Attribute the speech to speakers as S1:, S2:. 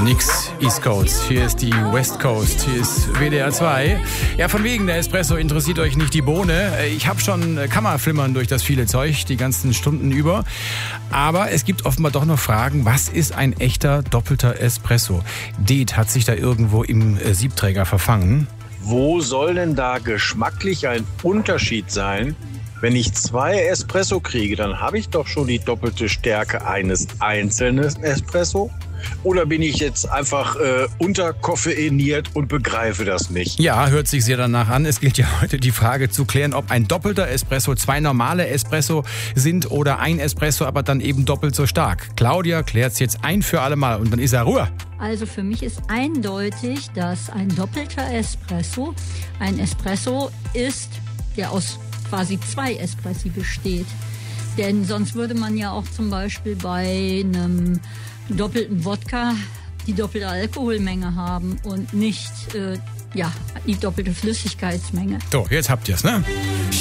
S1: nix East Coast. Hier ist die West Coast. Hier ist WDR 2. Ja, von wegen der Espresso interessiert euch nicht die Bohne. Ich habe schon Kammerflimmern durch das viele Zeug die ganzen Stunden über. Aber es gibt offenbar doch noch Fragen. Was ist ein echter doppelter Espresso? Det hat sich da irgendwo im Siebträger verfangen.
S2: Wo soll denn da geschmacklich ein Unterschied sein? Wenn ich 2 Espresso kriege, dann habe ich doch schon die doppelte Stärke eines einzelnen Espresso. Oder bin ich jetzt einfach unterkoffeiniert und begreife das nicht?
S1: Ja, hört sich sehr danach an. Es gilt ja heute die Frage zu klären, ob ein doppelter Espresso 2 normale Espresso sind oder ein Espresso, aber dann eben doppelt so stark. Claudia klärt's jetzt ein für alle Mal und dann ist er Ruhe.
S3: Also für mich ist eindeutig, dass ein doppelter Espresso ein Espresso ist, der aus quasi 2 Espressi besteht. Denn sonst würde man ja auch zum Beispiel bei einem doppelten Wodka die doppelte Alkoholmenge haben und nicht die doppelte Flüssigkeitsmenge.
S1: So, jetzt habt ihr's, ne?